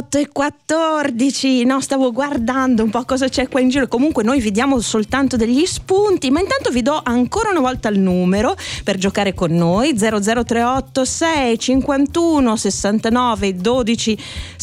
18:14. No, stavo guardando un po' cosa c'è qua in giro. Comunque noi vi diamo soltanto degli spunti, ma intanto vi do ancora una volta il numero per giocare con noi: 0038 6 51 69 12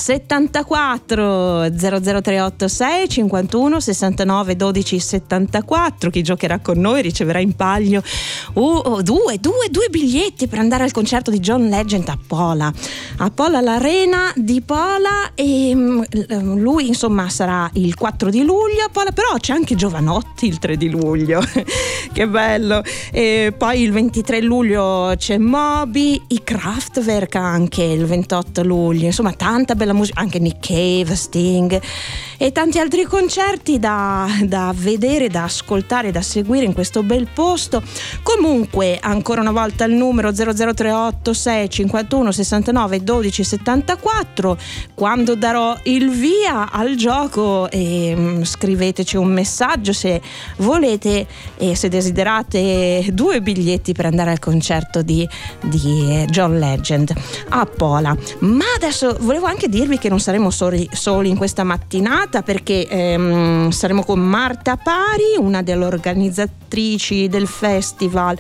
74, 0038 6 51 69 12 74. Chi giocherà con noi riceverà in palio due biglietti per andare al concerto di John Legend a Pola all'Arena di Pola, e lui insomma sarà il 4 di luglio a Pola, però c'è anche Giovanotti il 3 di luglio che bello, e poi il 23 luglio c'è Moby, i Kraftwerk anche il 28 luglio, insomma tanta bella musica, anche Nick Cave, Sting e tanti altri concerti da vedere, da ascoltare, da seguire in questo bel posto. Comunque ancora una volta il numero 0038 6 51 69 12 74. Quando darò il via al gioco, scriveteci un messaggio se volete e se desiderate 2 biglietti per andare al concerto di John Legend a Pola. Ma adesso volevo anche dirvi che non saremo soli in questa mattinata, perché saremo con Marta Pari, una delle organizzatrici del festival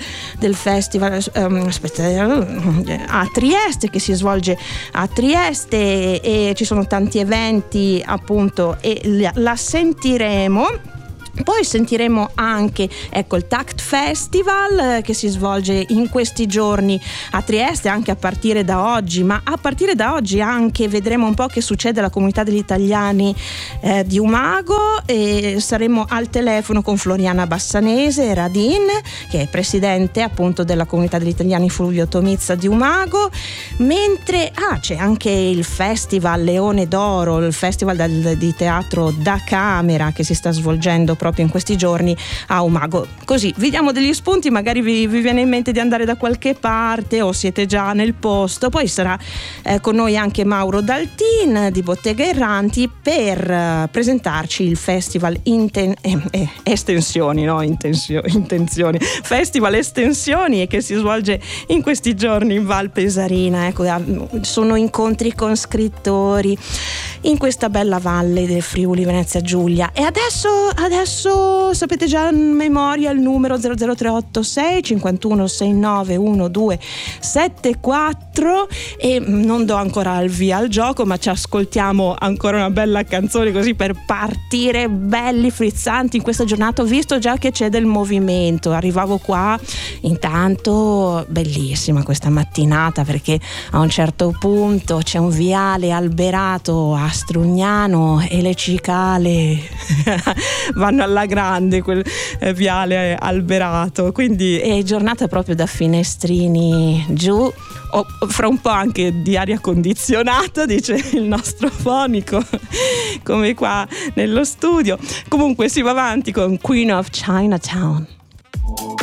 a Trieste, che si svolge a Trieste, e ci sono tanti eventi appunto, e la sentiremo. Poi sentiremo anche il Tact Festival che si svolge in questi giorni a Trieste, anche a partire da oggi, ma a partire da oggi anche vedremo un po' che succede alla comunità degli italiani di Umago, e saremo al telefono con Floriana Bassanese Radin, che è presidente appunto della comunità degli italiani Fulvio Tomizza di Umago, mentre c'è anche il Festival Leone d'Oro, il festival di teatro da camera che si sta svolgendo proprio in questi giorni a Umago. Così vi diamo degli spunti, magari vi viene in mente di andare da qualche parte o siete già nel posto. Poi sarà con noi anche Mauro Daltin di Bottega Erranti per presentarci il festival Festival Estensioni, che si svolge in questi giorni in Val Pesarina. Sono incontri con scrittori in questa bella valle del Friuli Venezia Giulia. E adesso sapete già in memoria il numero 0038 6 51 69 12 74, e non do ancora il via al gioco, ma ci ascoltiamo ancora una bella canzone così per partire belli frizzanti in questa giornata. Ho visto già che c'è del movimento, arrivavo qua intanto, bellissima questa mattinata, perché a un certo punto c'è un viale alberato a Strugnano e le cicale vanno alla grande, quel viale alberato, quindi è giornata proprio da finestrini giù, fra un po' anche di aria condizionata, dice il nostro fonico, come qua nello studio. Comunque si va avanti con Queen of Chinatown.